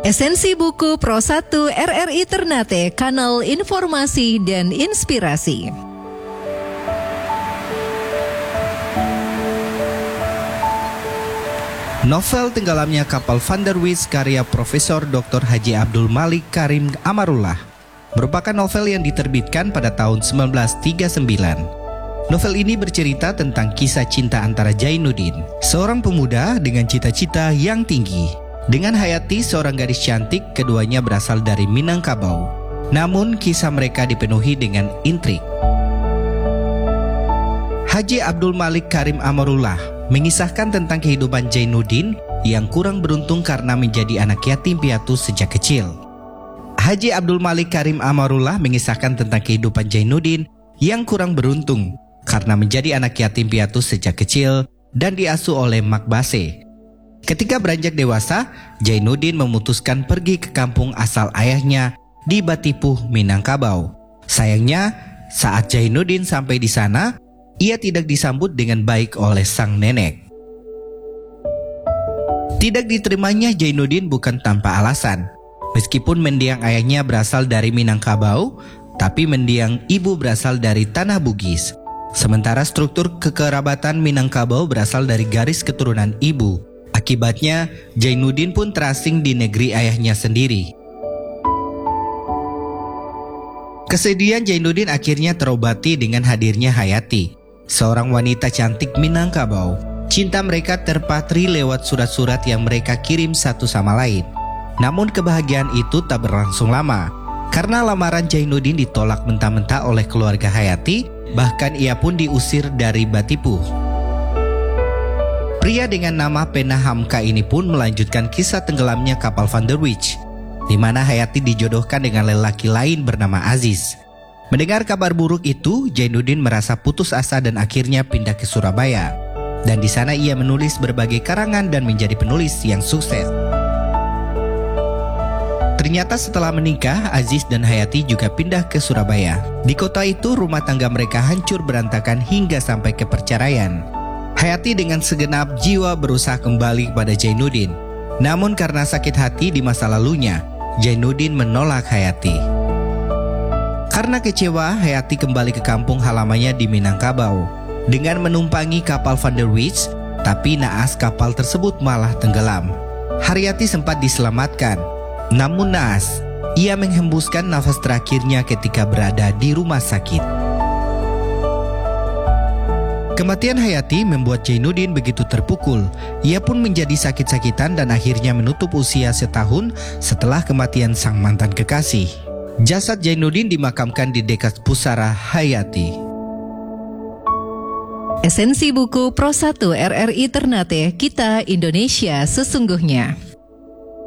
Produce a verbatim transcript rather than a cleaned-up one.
Esensi buku Pro satu R R I Ternate, kanal informasi dan inspirasi. Novel Tenggelamnya Kapal Van der Wist karya Profesor Doktor Haji Abdul Malik Karim Amarullah merupakan novel yang diterbitkan pada tahun seribu sembilan ratus tiga puluh sembilan. Novel ini bercerita tentang kisah cinta antara Jainuddin, seorang pemuda dengan cita-cita yang tinggi, dengan Hayati, seorang gadis cantik. Keduanya berasal dari Minangkabau. Namun kisah mereka dipenuhi dengan intrik. Haji Abdul Malik Karim Amarullah mengisahkan tentang kehidupan Jainuddin yang kurang beruntung karena menjadi anak yatim piatu sejak kecil. Haji Abdul Malik Karim Amarullah mengisahkan tentang kehidupan Jainuddin yang kurang beruntung karena menjadi anak yatim piatu sejak kecil dan diasuh oleh Mak Base. Ketika beranjak dewasa, Jainuddin memutuskan pergi ke kampung asal ayahnya di Batipuh, Minangkabau. Sayangnya, saat Jainuddin sampai di sana, ia tidak disambut dengan baik oleh sang nenek. Tidak diterimanya Jainuddin bukan tanpa alasan. Meskipun mendiang ayahnya berasal dari Minangkabau, tapi mendiang ibu berasal dari Tanah Bugis. Sementara struktur kekerabatan Minangkabau berasal dari garis keturunan ibu. Akibatnya, Jainuddin pun terasing di negeri ayahnya sendiri. Kesedihan Jainuddin akhirnya terobati dengan hadirnya Hayati, seorang wanita cantik Minangkabau. Cinta mereka terpatri lewat surat-surat yang mereka kirim satu sama lain. Namun kebahagiaan itu tak berlangsung lama, karena lamaran Jainuddin ditolak mentah-mentah oleh keluarga Hayati, bahkan ia pun diusir dari Batipuh. Pria dengan nama Pena Hamka ini pun melanjutkan kisah tenggelamnya kapal Van der Wist, di mana Hayati dijodohkan dengan lelaki lain bernama Aziz. Mendengar kabar buruk itu, Jainuddin merasa putus asa dan akhirnya pindah ke Surabaya. Dan di sana ia menulis berbagai karangan dan menjadi penulis yang sukses. Ternyata setelah menikah, Aziz dan Hayati juga pindah ke Surabaya. Di kota itu, rumah tangga mereka hancur berantakan hingga sampai ke perceraian. Hayati dengan segenap jiwa berusaha kembali kepada Jainuddin. Namun karena sakit hati di masa lalunya, Jainuddin menolak Hayati. Karena kecewa, Hayati kembali ke kampung halamannya di Minangkabau dengan menumpangi kapal Van der Wist, tapi naas kapal tersebut malah tenggelam. Hayati sempat diselamatkan, namun naas, ia menghembuskan nafas terakhirnya ketika berada di rumah sakit. Kematian Hayati membuat Jainuddin begitu terpukul. Ia pun menjadi sakit-sakitan dan akhirnya menutup usia setahun setelah kematian sang mantan kekasih. Jasad Jainuddin dimakamkan di Dekat Pusara Hayati. Esensi buku Pro satu R R I Ternate, kita Indonesia sesungguhnya.